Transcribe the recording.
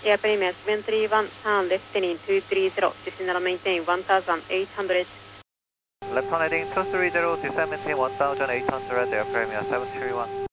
Airplane Mass 731, turn left heading 230, descend and maintain 1800. Left turn heading 230, descend maintain 1800, airplane Mass 731.